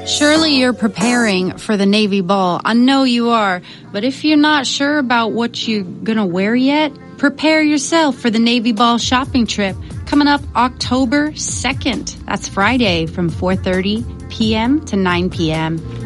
Surely you're preparing for the Navy Ball. I know you are. But if you're not sure about what you're going to wear yet, prepare yourself for the Navy Ball shopping trip coming up October 2nd. That's Friday from 4:30 p.m. to 9 p.m.